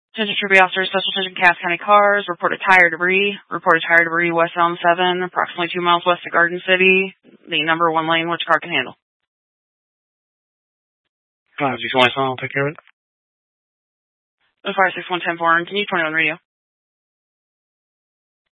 Attention Trooper Officer, Special Attention Cass County Cars, reported tire debris. Reported tire debris west Elm 7, approximately 2 miles west of Garden City. The number 1 lane which car can handle. Just want to take care of it. The Fire 6110 4, continue 21 radio.